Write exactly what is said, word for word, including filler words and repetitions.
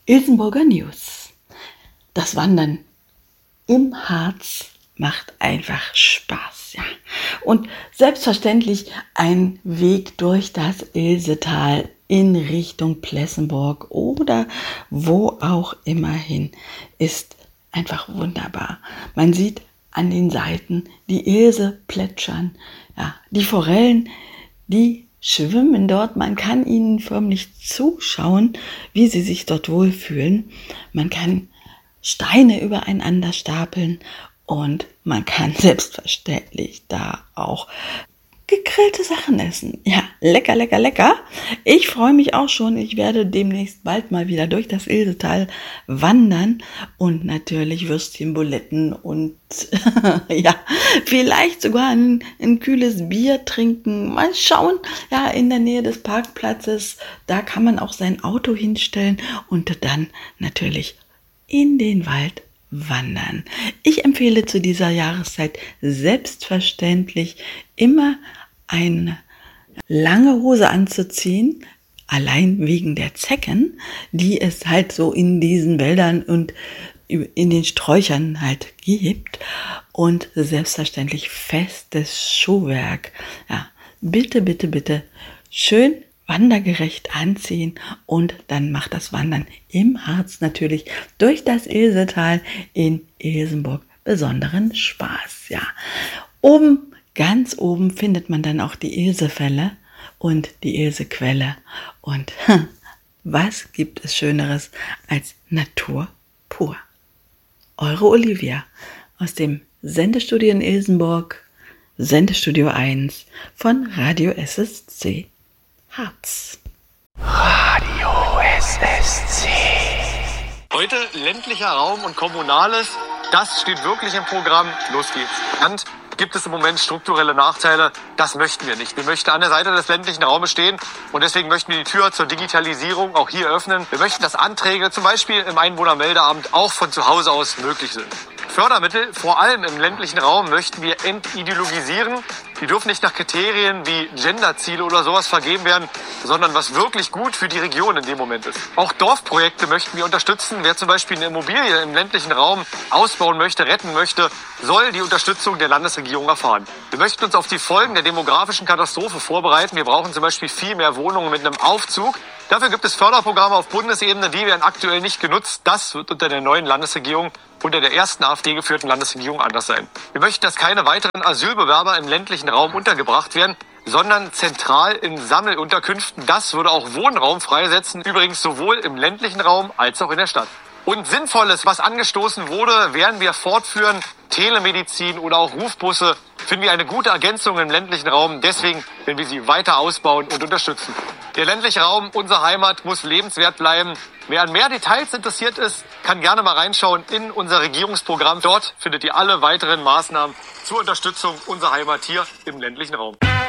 Ilsenburger News. Das Wandern im Harz macht einfach Spaß, ja. Und selbstverständlich ein Weg durch das Ilsetal in Richtung Plessenburg oder wo auch immer hin ist einfach wunderbar. Man sieht an den Seiten die Ilse plätschern, ja, die Forellen, die schwimmen dort. Man kann ihnen förmlich zuschauen, wie sie sich dort wohlfühlen. Man kann Steine übereinander stapeln und man kann selbstverständlich da auch gegrillte Sachen essen. Ja, lecker, lecker, lecker. Ich freue mich auch schon. Ich werde demnächst bald mal wieder durch das Ilsetal wandern und natürlich Würstchen, Buletten und ja, vielleicht sogar ein, ein kühles Bier trinken. Mal schauen. Ja, in der Nähe des Parkplatzes, da kann man auch sein Auto hinstellen und dann natürlich in den Wald wandern. Ich empfehle zu dieser Jahreszeit selbstverständlich immer eine lange Hose anzuziehen, allein wegen der Zecken, die es halt so in diesen Wäldern und in den Sträuchern halt gibt, und selbstverständlich festes Schuhwerk. Ja, bitte, bitte, bitte schön wandergerecht anziehen und dann macht das Wandern im Harz natürlich durch das Ilsetal in Ilsenburg besonderen Spaß. Ja, oben, ganz oben findet man dann auch die Ilsefälle und die Ilsequelle. Und hm, was gibt es Schöneres als Natur pur? Eure Olivia aus dem Sendestudio in Ilsenburg, Sendestudio eins von Radio S S C Harz. Radio S S C. Heute ländlicher Raum und Kommunales, das steht wirklich im Programm. Los geht's. Und gibt es im Moment strukturelle Nachteile? Das möchten wir nicht. Wir möchten an der Seite des ländlichen Raumes stehen und deswegen möchten wir die Tür zur Digitalisierung auch hier öffnen. Wir möchten, dass Anträge zum Beispiel im Einwohnermeldeamt auch von zu Hause aus möglich sind. Fördermittel, vor allem im ländlichen Raum, möchten wir entideologisieren. Die dürfen nicht nach Kriterien wie Genderziele oder sowas vergeben werden, sondern was wirklich gut für die Region in dem Moment ist. Auch Dorfprojekte möchten wir unterstützen. Wer zum Beispiel eine Immobilie im ländlichen Raum ausbauen möchte, retten möchte, soll die Unterstützung der Landesregierung erfahren. Wir möchten uns auf die Folgen der demografischen Katastrophe vorbereiten. Wir brauchen zum Beispiel viel mehr Wohnungen mit einem Aufzug. Dafür gibt es Förderprogramme auf Bundesebene, die werden aktuell nicht genutzt. Das wird unter der neuen Landesregierung, unter der ersten AfD geführten Landesregierung anders sein. Wir möchten, dass keine weiteren Asylbewerber im ländlichen Raum untergebracht werden, sondern zentral in Sammelunterkünften. Das würde auch Wohnraum freisetzen, übrigens sowohl im ländlichen Raum als auch in der Stadt. Und Sinnvolles, was angestoßen wurde, werden wir fortführen. Telemedizin oder auch Rufbusse finden wir eine gute Ergänzung im ländlichen Raum. Deswegen werden wir sie weiter ausbauen und unterstützen. Der ländliche Raum, unsere Heimat, muss lebenswert bleiben. Wer an mehr Details interessiert ist, kann gerne mal reinschauen in unser Regierungsprogramm. Dort findet ihr alle weiteren Maßnahmen zur Unterstützung unserer Heimat hier im ländlichen Raum.